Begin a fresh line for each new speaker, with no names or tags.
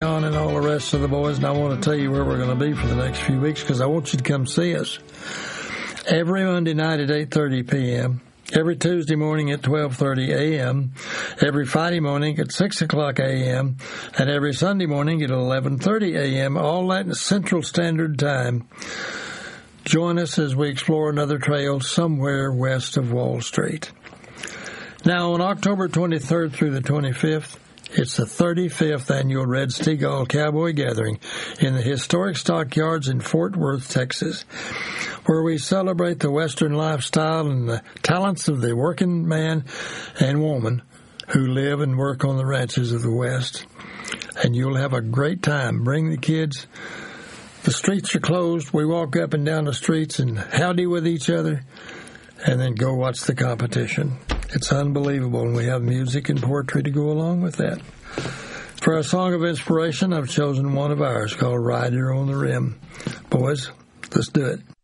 On and all the rest of the boys, and I want to tell you where we're going to be for the next few weeks because I want you to come see us. Every Monday night at 8:30 p.m., every Tuesday morning at 12:30 a.m., every Friday morning at 6 o'clock a.m., and every Sunday morning at 11:30 a.m., all that in Central Standard Time. Join us as we explore another trail somewhere west of Wall Street. Now, on October 23rd through the 25th, it's the 35th annual Red Steagall Cowboy Gathering in the historic stockyards in Fort Worth, Texas, where we celebrate the Western lifestyle and the talents of the working man and woman who live and work on the ranches of the West. And you'll have a great time. Bring the kids. The streets are closed. We walk up and down the streets and howdy with each other and then go watch the competition. It's unbelievable, and we have music and poetry to go along with that. For a song of inspiration, I've chosen one of ours called Rider on the Rim. Boys, let's do it.